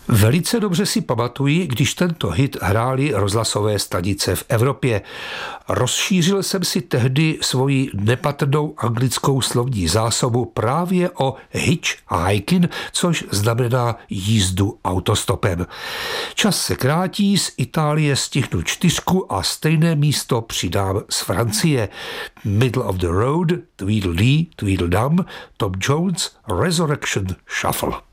Velice dobře si pamatuji, když tento hit hráli rozhlasové stanice v Evropě. Rozšířil jsem si tehdy svoji nepatrnou anglickou slovní zásobu právě o hitchhiking, což znamená jízdu autostopem. Čas se krátí, z Itálie stihnu 4 a stejné místo přidám z Francie. Middle of the Road, Tweedledee, Tweedledum, Tom Jones, Resurrection Shuffle.